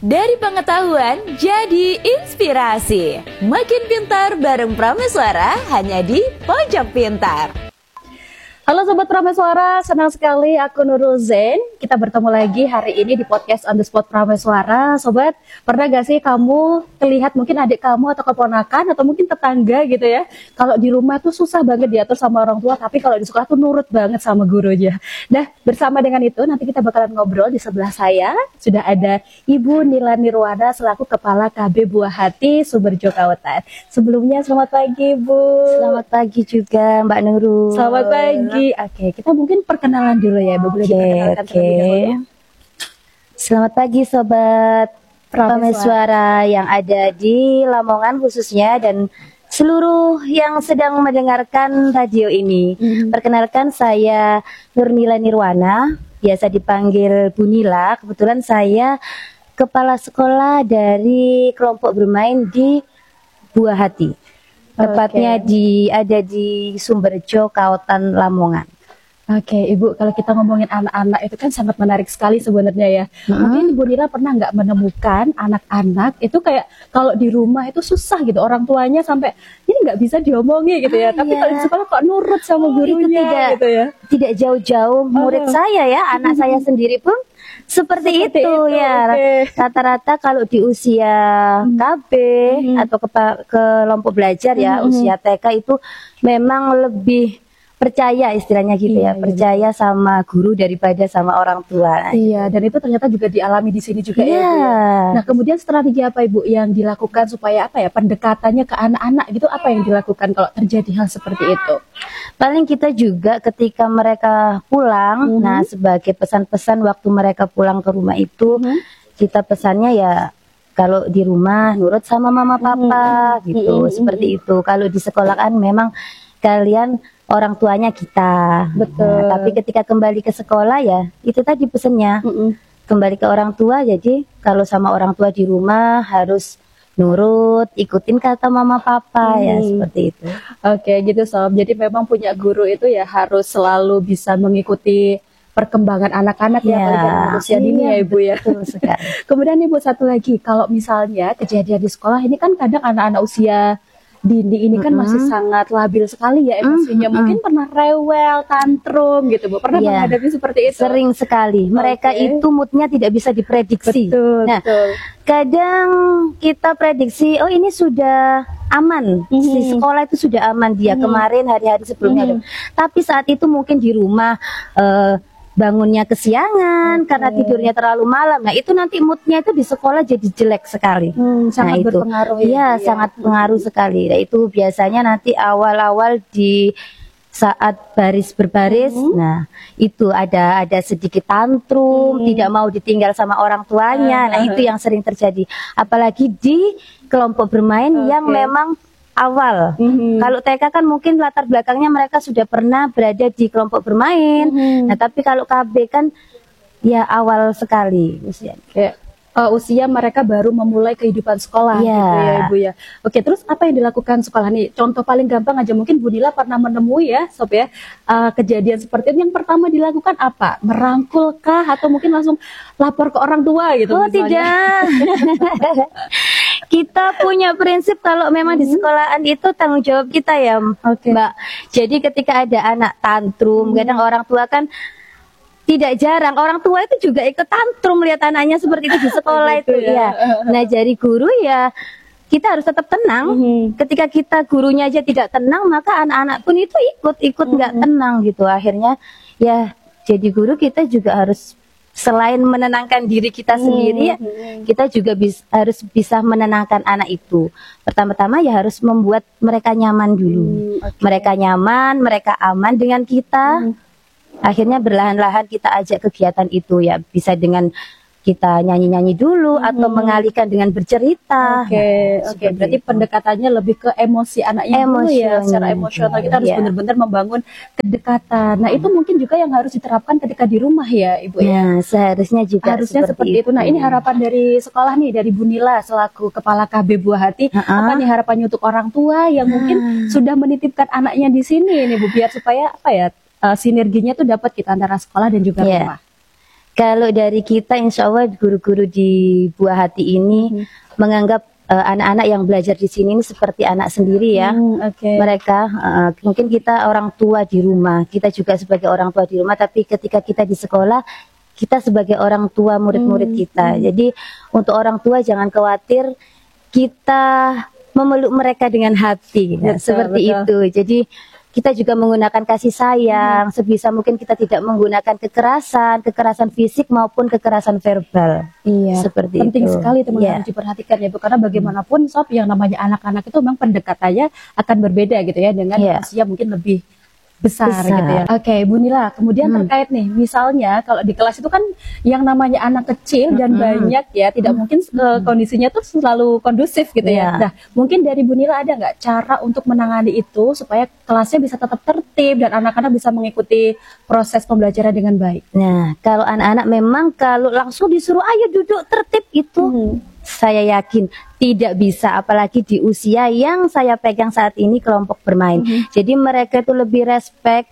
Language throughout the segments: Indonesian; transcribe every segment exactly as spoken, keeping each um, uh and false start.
Dari pengetahuan jadi inspirasi. Makin pintar bareng Prameswara hanya di Pojok Pintar. Halo Sobat Prameswara, senang sekali aku Nurul Zain. Kita bertemu lagi hari ini di podcast On The Spot Prameswara. Sobat, pernah gak sih kamu terlihat mungkin adik kamu atau keponakan atau mungkin tetangga gitu ya, kalau di rumah tuh susah banget diatur sama orang tua, tapi kalau di sekolah tuh nurut banget sama gurunya. Nah, bersama dengan itu nanti kita bakalan ngobrol. Di sebelah saya sudah ada Ibu Nila Nirwana selaku Kepala K B Buah Hati Sumberjo Kautan. Sebelumnya selamat pagi Bu. Selamat pagi juga Mbak Nurul. Selamat pagi. Oke, kita mungkin perkenalan dulu ya, Bu. Boleh diperkenalkan terlebih dahulu. Selamat pagi Sobat Prameswara yang ada di Lamongan khususnya dan seluruh yang sedang mendengarkan radio ini. Mm-hmm. Perkenalkan saya Nurnila Nirwana, biasa dipanggil Bu Nila. Kebetulan saya kepala sekolah dari kelompok bermain di Buah Hati. Tepatnya okay. di ada di Sumberjo, Kautan, Lamongan. Oke, okay, Ibu, kalau kita ngomongin anak-anak itu kan sangat menarik sekali sebenarnya ya. Hmm. Mungkin Ibu Nila pernah nggak menemukan anak-anak itu kayak kalau di rumah itu susah gitu, orang tuanya sampai ini nggak bisa diomongi gitu ya. Ah, tapi iya. Kalau di sekolah kok nurut sama gurunya itu tidak, gitu ya. Tidak jauh-jauh murid oh. saya ya, anak hmm. saya sendiri pun seperti, seperti itu, itu ya. Rata-rata okay. kalau di usia hmm. K B hmm. atau ke kelompok belajar ya, hmm. usia T K itu memang lebih percaya istilahnya gitu iya, ya, iya, percaya iya. sama guru daripada sama orang tua. Iya, dan itu ternyata juga dialami di sini juga iya. ya, Bu. Nah, kemudian strategi apa Ibu yang dilakukan supaya apa ya, pendekatannya ke anak-anak gitu, apa yang dilakukan kalau terjadi hal seperti itu? Paling kita juga ketika mereka pulang, mm-hmm. nah sebagai pesan-pesan waktu mereka pulang ke rumah itu, mm-hmm. kita pesannya ya kalau di rumah nurut sama mama papa mm-hmm. gitu, mm-hmm. seperti itu. Kalau di sekolah kan memang kalian orang tuanya kita. Betul. Nah, tapi ketika kembali ke sekolah ya itu tadi pesannya mm-mm. kembali ke orang tua. Jadi kalau sama orang tua di rumah harus nurut, ikutin kata mama papa hmm. ya seperti itu. Oke gitu Sob. Jadi memang punya guru itu ya harus selalu bisa mengikuti perkembangan anak-anak ya, ya pada usia dini ya Ibu ya. Kemudian Ibu satu lagi, kalau misalnya kejadian di sekolah ini kan kadang anak-anak usia dini ini kan mm-hmm. masih sangat labil sekali ya emosinya, mm-hmm. mungkin pernah rewel, tantrum gitu Bu, pernah yeah. menghadapi seperti itu? Sering sekali, mereka okay. itu moodnya tidak bisa diprediksi. Betul, nah, betul. Kadang kita prediksi, oh ini sudah aman, mm-hmm. di sekolah itu sudah aman dia mm-hmm. kemarin hari-hari sebelumnya, mm-hmm. tapi saat itu mungkin di rumah uh, bangunnya kesiangan okay. karena tidurnya terlalu malam. Nah itu nanti moodnya itu di sekolah jadi jelek sekali. Hmm, sangat nah, itu. berpengaruh ya, ya sangat pengaruh hmm. sekali. Nah itu biasanya nanti awal-awal di saat baris berbaris, hmm. nah itu ada ada sedikit tantrum, hmm. tidak mau ditinggal sama orang tuanya. Uh, nah itu yang sering terjadi. Apalagi di kelompok bermain okay. yang memang awal. Mm-hmm. Kalau T K kan mungkin latar belakangnya mereka sudah pernah berada di kelompok bermain. Mm-hmm. Nah, tapi kalau K B kan ya awal sekali usia. Kayak uh, usia mereka baru memulai kehidupan sekolah yeah. gitu ya Ibu ya. Oke, terus apa yang dilakukan sekolah nih? Contoh paling gampang aja, mungkin Bu Nila pernah menemui ya, Sob ya, uh, kejadian seperti itu. Yang pertama dilakukan apa? Merangkul kah atau mungkin langsung lapor ke orang tua gitu? Oh, misalnya? Tidak. Kita punya prinsip kalau memang hmm. di sekolahan itu tanggung jawab kita ya okay. Mbak. Jadi ketika ada anak tantrum, hmm. kadang orang tua kan tidak jarang orang tua itu juga ikut tantrum lihat anaknya seperti itu di sekolah itu ya. ya. Nah jadi guru ya kita harus tetap tenang. Hmm. Ketika kita gurunya aja tidak tenang, maka anak-anak pun itu ikut-ikut nggak hmm. tenang gitu. Akhirnya ya jadi guru kita juga harus selain menenangkan diri kita sendiri, hmm. kita juga bis, harus bisa menenangkan anak itu. Pertama-tama ya harus membuat mereka nyaman dulu. Hmm, okay. Mereka nyaman, mereka aman dengan kita. Hmm. Akhirnya berlahan-lahan kita ajak kegiatan itu ya, bisa dengan kita nyanyi-nyanyi dulu hmm. atau mengalihkan dengan bercerita. Oke, okay, nah, oke. Okay. Berarti itu. Pendekatannya lebih ke emosi anaknya dulu ya, secara emosional kita harus yeah. benar-benar membangun kedekatan. Nah, itu mungkin juga yang harus diterapkan ketika di rumah ya, Ibu ya. Nah, seharusnya juga harusnya seperti, seperti itu. itu. Nah, ini harapan dari sekolah nih, dari Bu Nila selaku Kepala K B Buah Hati. Uh-uh. Apa nih harapannya untuk orang tua yang mungkin uh. sudah menitipkan anaknya di sini nih Bu, biar supaya apa ya, uh, sinerginya tuh dapat kita antara sekolah dan juga yeah. rumah. Kalau dari kita, insya Allah guru-guru di Buah Hati ini hmm. menganggap uh, anak-anak yang belajar di sini ini seperti anak sendiri ya. Hmm, okay. Mereka uh, mungkin kita orang tua di rumah, kita juga sebagai orang tua di rumah, tapi ketika kita di sekolah, kita sebagai orang tua murid-murid hmm, kita. Hmm. Jadi untuk orang tua jangan khawatir, kita memeluk mereka dengan hati, betul, seperti betul. itu. Jadi kita juga menggunakan kasih sayang, hmm. sebisa mungkin kita tidak menggunakan kekerasan, kekerasan fisik maupun kekerasan verbal. Iya, seperti penting itu. sekali teman-teman yeah. diperhatikan ya Bu, karena bagaimanapun Sob yang namanya anak-anak itu memang pendekatannya akan berbeda gitu ya dengan yeah. usia mungkin lebih besar, besar gitu ya. Oke, okay, Bu Nila, kemudian hmm. terkait nih, misalnya kalau di kelas itu kan yang namanya anak kecil dan hmm. banyak ya, tidak hmm. mungkin uh, kondisinya tuh selalu kondusif gitu yeah. ya. Nah, mungkin dari Bu Nila ada nggak cara untuk menangani itu supaya kelasnya bisa tetap tertib dan anak-anak bisa mengikuti proses pembelajaran dengan baik? Nah, kalau anak-anak memang kalau langsung disuruh ayo duduk tertib itu hmm. saya yakin tidak bisa, apalagi di usia yang saya pegang saat ini kelompok bermain. Mm-hmm. Jadi mereka itu lebih respect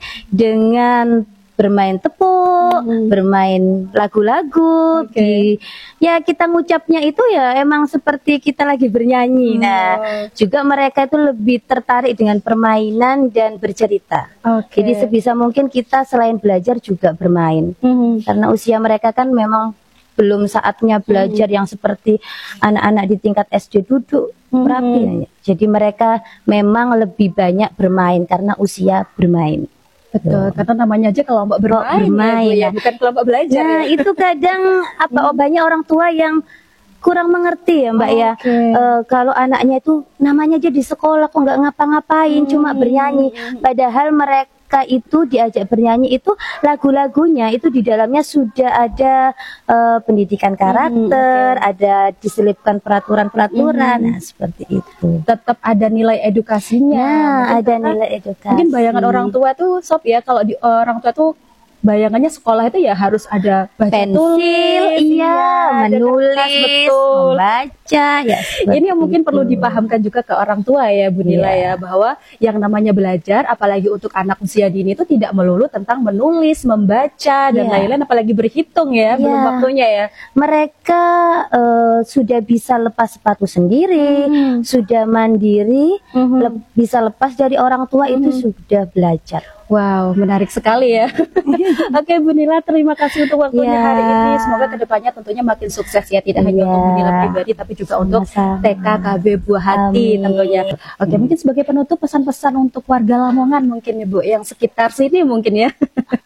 dengan bermain tepuk, mm-hmm. bermain lagu-lagu. Okay. Di, ya kita ngucapnya itu ya emang seperti kita lagi bernyanyi. Mm-hmm. Nah, juga mereka itu lebih tertarik dengan permainan dan bercerita. Okay. Jadi sebisa mungkin kita selain belajar juga bermain. Mm-hmm. Karena usia mereka kan memang belum saatnya belajar hmm. yang seperti anak-anak di tingkat S D duduk hmm. rapi. Jadi mereka memang lebih banyak bermain karena usia bermain. Betul, karena namanya aja kelompok bermain, bermain ya, Bu, ya, bukan kelompok belajar. Nah, ya. Itu kadang apa hmm. banyak orang tua yang kurang mengerti ya Mbak oh, ya. Okay. Uh, kalau anaknya itu namanya aja di sekolah kok nggak ngapa-ngapain, hmm. cuma bernyanyi. Padahal mereka itu diajak bernyanyi itu lagu-lagunya itu di dalamnya sudah ada uh, pendidikan karakter, hmm, okay. ada diselipkan peraturan-peraturan, hmm. nah seperti itu. Tetap ada nilai edukasinya. Nah, ada nilai edukasi. Mungkin bayangan orang tua tuh Sob ya, kalau di orang tua tuh bayangannya sekolah itu ya harus ada pensil, tulis, iya, menulis, betul. membaca. Ya, ini yang mungkin itu. perlu dipahamkan juga ke orang tua ya Bu Nila yeah. ya, bahwa yang namanya belajar, apalagi untuk anak usia dini itu tidak melulu tentang menulis, membaca dan yeah. lain-lain, apalagi berhitung ya, yeah. belum waktunya ya. Mereka uh, sudah bisa lepas sepatu sendiri, hmm. sudah mandiri, hmm. le bisa lepas dari orang tua hmm. itu sudah belajar. Wow, menarik sekali ya. Oke Bu Nila, terima kasih untuk waktunya yeah. hari ini. Semoga kedepannya tentunya makin sukses ya, tidak yeah. hanya untuk Bu Nila pribadi, tapi juga untuk Sama-sama. T K K B Buah Hati Amin. tentunya. Oke, mungkin sebagai penutup pesan-pesan untuk warga Lamongan mungkin ya Bu, yang sekitar sini mungkin ya.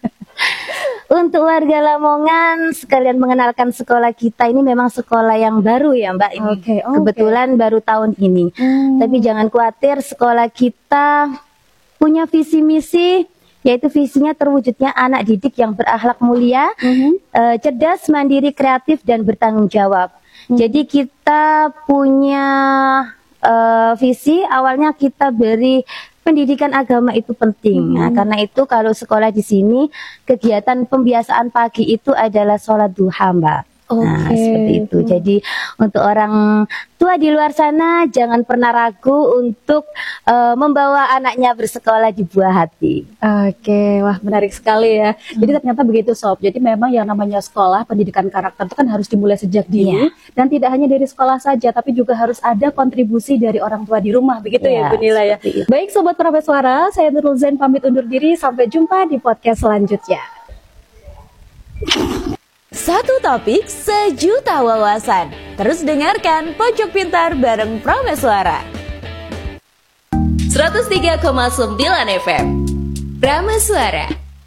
Untuk warga Lamongan, sekalian mengenalkan sekolah kita ini memang sekolah yang baru ya Mbak ini. Okay, okay. Kebetulan baru tahun ini. Hmm. Tapi jangan khawatir, sekolah kita punya visi misi, yaitu visinya terwujudnya anak didik yang berakhlak mulia, mm-hmm. uh, cerdas, mandiri, kreatif, dan bertanggung jawab. Mm-hmm. Jadi kita punya uh, visi, awalnya kita beri pendidikan agama itu penting. Mm-hmm. Nah, karena itu kalau sekolah di sini, kegiatan pembiasaan pagi itu adalah sholat duha, Mbak. Okay. Nah, seperti itu. Jadi untuk orang tua di luar sana jangan pernah ragu untuk uh, membawa anaknya bersekolah di Buah Hati. Oke, okay. Wah menarik sekali ya. Hmm. Jadi ternyata begitu Sob. Jadi memang yang namanya sekolah pendidikan karakter itu kan harus dimulai sejak dini, yeah. dan tidak hanya dari sekolah saja, tapi juga harus ada kontribusi dari orang tua di rumah. Begitu yeah, ya Bu Nila ya. Itu. Baik Sobat Prames Suara, saya Nurul Zain pamit undur diri. Sampai jumpa di podcast selanjutnya. Satu topik, sejuta wawasan. Terus dengarkan Pojok Pintar bareng Prames Suara. seratus tiga koma sembilan F M Prames Suara.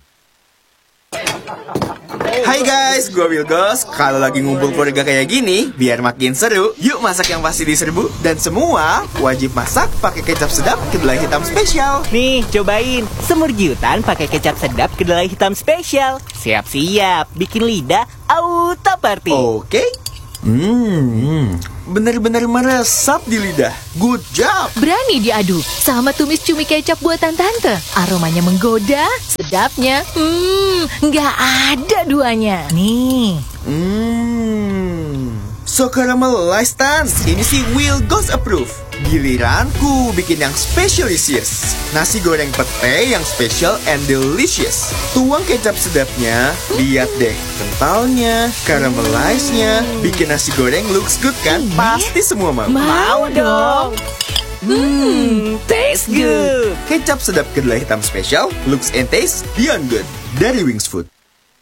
Hai guys, gue Wilgos. Kalau lagi ngumpul keluarga kayak gini, biar makin seru, yuk masak yang pasti diserbu. Dan semua wajib masak pakai kecap sedap kedelai hitam spesial. Nih, cobain semur giutan pakai kecap sedap kedelai hitam spesial. Siap-siap, bikin lidah auto party. Oke. Hmm, bener-bener meresap di lidah. Good job. Berani diadu sama tumis cumi kecap buatan tante. Aromanya menggoda, sedapnya, hmm, nggak ada duanya. Nih. Hmm, so caramelized Tan. Ini sih Will Goes approve. Giliranku bikin yang specialisius. Nasi goreng pete yang special and delicious. Tuang kecap sedapnya, lihat deh kentalnya, caramelize-nya. Bikin nasi goreng looks good kan? Pasti semua mau. Mau dong. Hmm, taste good. Kecap sedap kedelai hitam spesial, looks and taste beyond good. Dari Wings Food.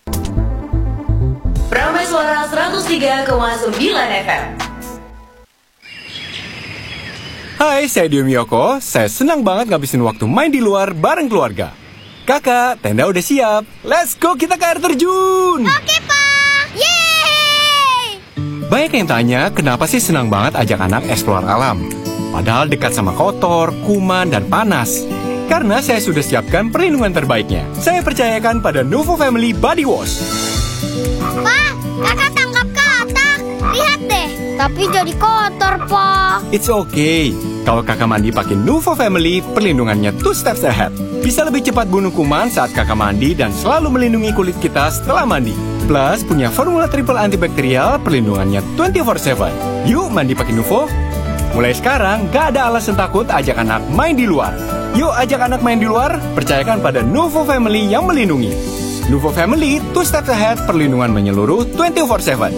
Prameswara seratus tiga koma sembilan F M. Hai, saya Dio Miyoko. Saya senang banget ngabisin waktu main di luar bareng keluarga. Kakak, tenda udah siap. Let's go, kita ke air terjun. Oke, Pak. Yeay! Banyak yang tanya, kenapa sih senang banget ajak anak eksplor alam? Padahal dekat sama kotor, kuman, dan panas. Karena saya sudah siapkan perlindungan terbaiknya. Saya percayakan pada Nuvo Family Body Wash. Pak, kakak tangkap katak. Lihat deh, tapi jadi kotor, Pak. It's okay. Kalau kakak mandi pakai Nuvo Family, perlindungannya two steps ahead. Bisa lebih cepat bunuh kuman saat kakak mandi dan selalu melindungi kulit kita setelah mandi. Plus, punya formula triple antibakterial, perlindungannya dua puluh empat tujuh. Yuk mandi pakai Nuvo. Mulai sekarang, gak ada alasan takut ajak anak main di luar. Yuk ajak anak main di luar, percayakan pada Nuvo Family yang melindungi. Nuvo Family, two steps ahead, perlindungan menyeluruh dua puluh empat tujuh.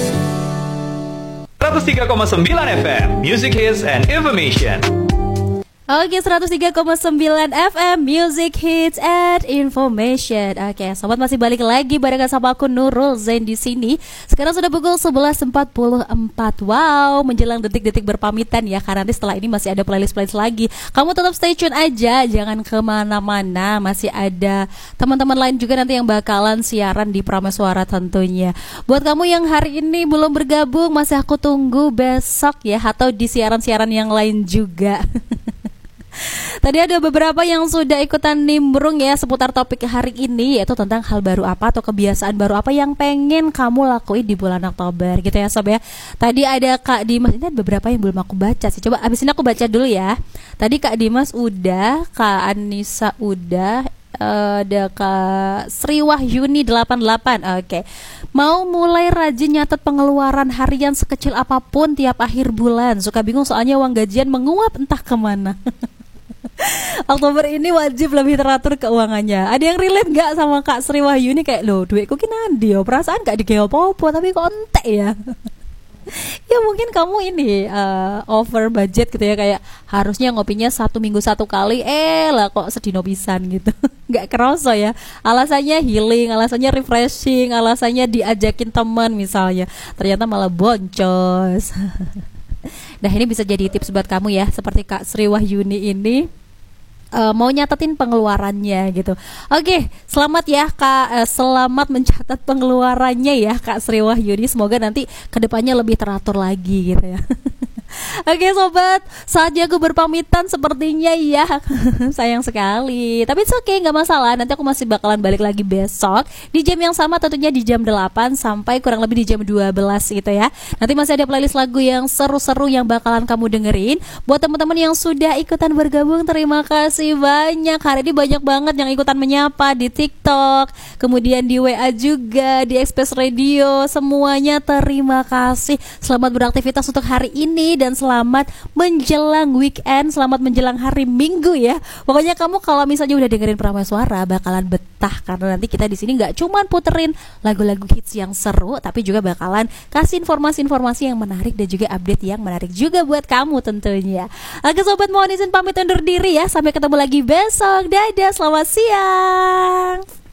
seratus tiga koma sembilan F M, Music Hits and Information. Oke, seratus tiga koma sembilan F M, Music Hits and Information. Oke, sobat masih balik lagi barengan sama aku Nurul Zain di sini. Sekarang sudah pukul sebelas empat puluh empat. Wow, menjelang detik-detik berpamitan ya. Karena nanti setelah ini masih ada playlist-playlist lagi. Kamu tetap stay tune aja, jangan kemana-mana. Masih ada teman-teman lain juga nanti yang bakalan siaran di Prameswara tentunya. Buat kamu yang hari ini belum bergabung, masih aku tunggu besok ya, atau di siaran-siaran yang lain juga. Tadi ada beberapa yang sudah ikutan nimbrung ya seputar topik hari ini, yaitu tentang hal baru apa atau kebiasaan baru apa yang pengen kamu lakuin di bulan Oktober gitu ya sob ya. Tadi ada Kak Dimas, ini ada beberapa yang belum aku baca sih. Coba abis ini aku baca dulu ya. Tadi Kak Dimas udah, Kak Anissa udah, uh, ada Kak Sri Wahyuni delapan delapan. Oke. Okay. Mau mulai rajin nyatet pengeluaran harian sekecil apapun tiap akhir bulan. Suka bingung soalnya uang gajian menguap entah kemana. Oktober ini wajib lebih teratur keuangannya. Ada yang relate gak sama Kak Sri Wahyuni? Kayak, loh duitku kena dia, perasaan gak dikeo popo tapi kok entek ya. Ya mungkin kamu ini uh, over budget gitu ya. Kayak harusnya ngopinya satu minggu satu kali, eh lah kok sedino pisan gitu. Gak kerasa ya. Alasannya healing, alasannya refreshing, alasannya diajakin teman misalnya, ternyata malah boncos. Nah ini bisa jadi tips buat kamu ya, seperti Kak Sri Wahyuni ini uh, mau nyatetin pengeluarannya gitu. Oke, selamat ya Kak, uh, selamat mencatat pengeluarannya ya Kak Sri Wahyuni. Semoga nanti kedepannya lebih teratur lagi gitu ya. Oke sobat, saatnya aku berpamitan sepertinya ya. Sayang sekali, tapi it's okay, gak masalah. Nanti aku masih bakalan balik lagi besok di jam yang sama, tentunya di jam delapan sampai kurang lebih di jam dua belas gitu ya. Nanti masih ada playlist lagu yang seru-seru yang bakalan kamu dengerin. Buat teman-teman yang sudah ikutan bergabung, terima kasih banyak. Hari ini banyak banget yang ikutan menyapa di TikTok, kemudian di W A juga, di Express Radio. Semuanya terima kasih. Selamat beraktivitas untuk hari ini dan selamat menjelang weekend, selamat menjelang hari Minggu ya. Pokoknya kamu kalau misalnya udah dengerin Prameswara bakalan betah, karena nanti kita di sini nggak cuman puterin lagu-lagu hits yang seru, tapi juga bakalan kasih informasi-informasi yang menarik dan juga update yang menarik juga buat kamu tentunya. Oke sobat, mohon izin pamit undur diri ya. Sampai ketemu lagi besok. Dadah, selamat siang.